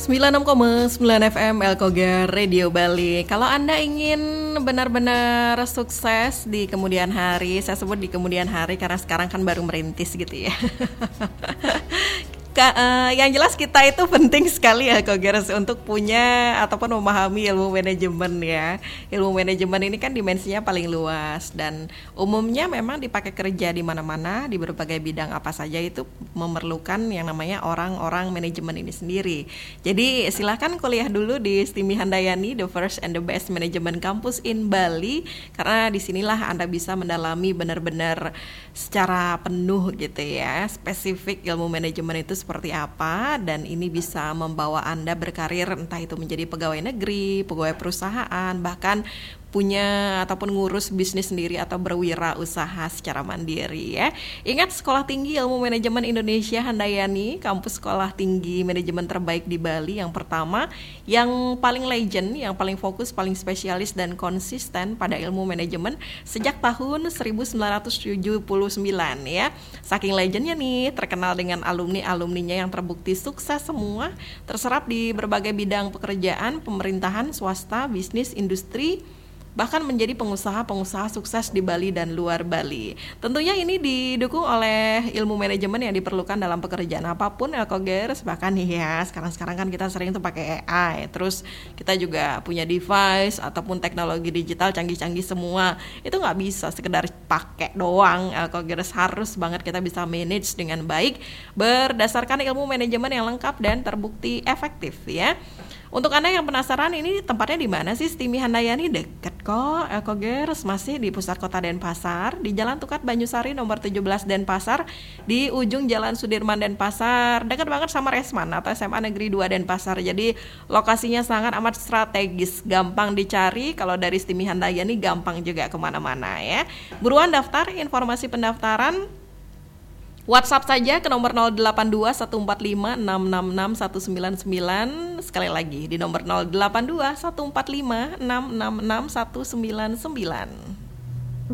96,9 FM Elkoga Radio Bali. Kalau Anda ingin benar-benar sukses di kemudian hari, saya sebut di kemudian hari karena sekarang kan baru merintis gitu ya. Yang jelas kita itu penting sekali ya Kogers untuk punya ataupun memahami ilmu manajemen ya. Ilmu manajemen ini kan dimensinya paling luas dan umumnya memang dipakai kerja di mana-mana, di berbagai bidang apa saja itu memerlukan yang namanya orang-orang manajemen ini sendiri. Jadi silahkan kuliah dulu di Stimi Handayani, the first and the best management campus in Bali, karena disinilah Anda bisa mendalami benar-benar secara penuh gitu ya, spesifik ilmu manajemen itu seperti apa, dan ini bisa membawa Anda berkarir entah itu menjadi pegawai negeri, pegawai perusahaan, bahkan punya ataupun ngurus bisnis sendiri atau berwirausaha secara mandiri ya. Ingat, Sekolah Tinggi Ilmu Manajemen Indonesia Handayani, kampus sekolah tinggi manajemen terbaik di Bali, yang pertama, yang paling legend, yang paling fokus, paling spesialis dan konsisten pada ilmu manajemen sejak tahun 1979 ya. Saking legendnya nih, terkenal dengan alumni-alumninya yang terbukti sukses semua, terserap di berbagai bidang pekerjaan, pemerintahan, swasta, bisnis, industri, bahkan menjadi pengusaha-pengusaha sukses di Bali dan luar Bali. Tentunya ini didukung oleh ilmu manajemen yang diperlukan dalam pekerjaan apapun Elkogers. Bahkan nih ya, sekarang kan kita sering tuh pakai AI. Terus kita juga punya device ataupun teknologi digital canggih-canggih semua. Itu nggak bisa sekedar pakai doang Elkogers. Harus banget kita bisa manage dengan baik berdasarkan ilmu manajemen yang lengkap dan terbukti efektif ya. Untuk Anda yang penasaran ini tempatnya di mana sih Stimi Handayani? Deket kok Elkogers, masih di pusat kota Denpasar, di Jalan Tukat Banyusari nomor 17 Denpasar, di ujung Jalan Sudirman Denpasar, dekat banget sama Resman atau SMA Negeri 2 Denpasar. Jadi lokasinya sangat amat strategis, gampang dicari. Kalau dari Stimi Handayani gampang juga kemana-mana ya. Buruan daftar, informasi pendaftaran WhatsApp saja ke nomor 082 145 666 199. Sekali lagi di nomor 082 145 666 199.